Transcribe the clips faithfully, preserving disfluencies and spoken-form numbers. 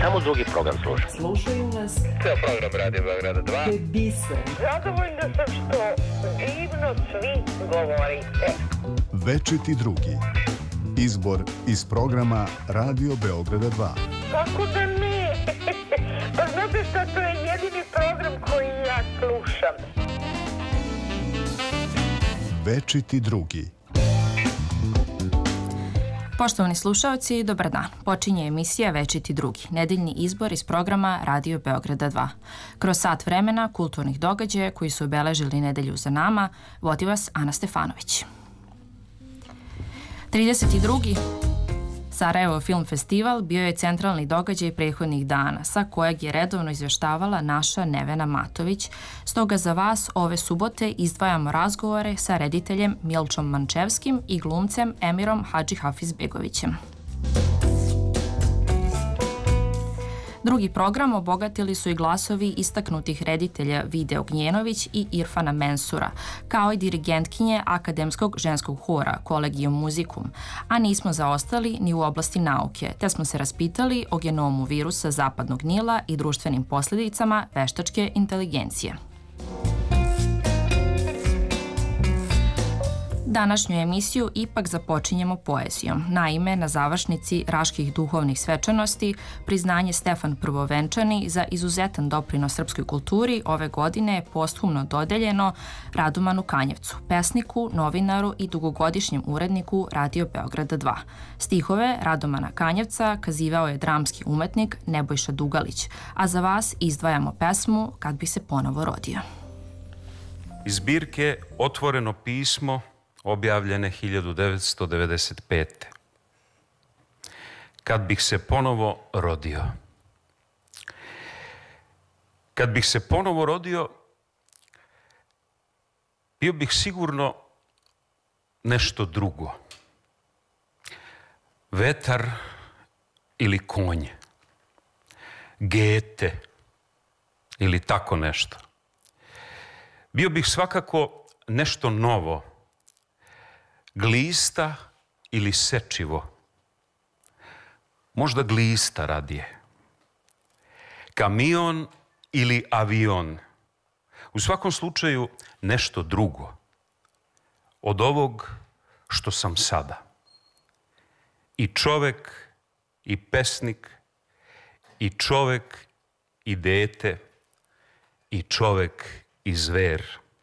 samo drugi program slušam. Slušaju nas. Ceo program Radio Beograda dva. To je biser. Zadovoljna sam što divno svi govorite. Večiti drugi. Izbor iz programa Radio Beograda dva. Kako da ne? Pa znate šta, to je jedini program koji ja slušam. Večiti drugi. Poštovani slušaoci, dobar dan. Počinje emisija Večiti drugi, nedeljni izbor iz programa Radio Beograda dva. Kroz sat vremena kulturnih događaja koji su obeležili nedelju za nama, vodi vas Ana Stefanović. trideset drugi Sarajevo Film Festival bio je centralni događaj prethodnih dana, sa kojeg je redovno izveštavala naša Nevena Matović. Stoga za vas ove subote izdvajamo razgovore sa rediteljem Milčom Mančevskim i glumcem Emirom Hadžihafizbegovićem. Drugi program obogatili su i glasovi istaknutih reditelja Vide Ognjenović i Irfana Mensura, kao i dirigentkinje Akademskog ženskog hora Collegium Musicum, a nismo zaostali ni u oblasti nauke, te smo se raspitali o genomu virusa Zapadnog Nila i društvenim posljedicama veštačke inteligencije. Današnju emisiju ipak započinjemo poezijom. Naime, na završnici Raških duhovnih svečanosti priznanje Stefan Prvovenčani za izuzetan doprinos srpskoj kulturi ove godine je posthumno dodeljeno Radomanu Kanjevcu, pesniku, novinaru i dugogodišnjem uredniku Radio Beograda dva. Stihove Radomana Kanjevca kazivao je dramski umetnik Nebojša Dugalić, a za vas izdvajamo pesmu Kad bi se ponovo rodio. Iz zbirke Otvoreno pismo, objavljene hiljadu devetsto devedeset pete. Kad bih se ponovo rodio. Kad bih se ponovo rodio, bio bih sigurno nešto drugo. Vetar ili konj. Gete ili tako nešto. Bio bih svakako nešto novo. Glista ili sečivo. Možda glista radije. Kamion ili avion. U svakom slučaju nešto drugo. Od ovog što sam sada. I čovek, i pesnik, i čovek, i dete, i čovek, i zver.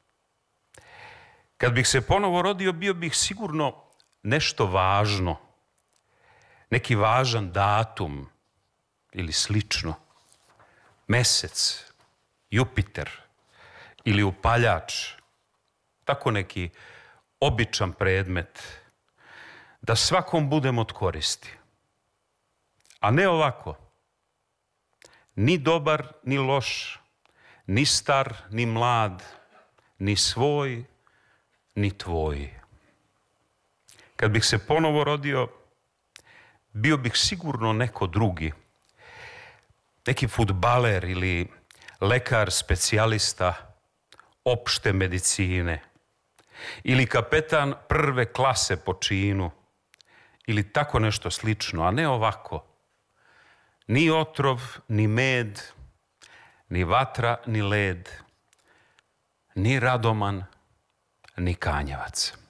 Kad bih se ponovo rodio, bio bih sigurno nešto važno, neki važan datum ili slično. Mesec, Jupiter ili upaljač, tako neki običan predmet, da svakom budem od koristi. A ne ovako, ni dobar, ni loš, ni star, ni mlad, ni svoj, ni tvoj. Kad bih se ponovo rodio, bio bih sigurno neko drugi. Neki fudbaler ili lekar specijalista opšte medicine. Ili kapetan prve klase po činu. Ili tako nešto slično, a ne ovako. Ni otrov, ni med, ni vatra, ni led, ni Radoman, ni Kanjevac.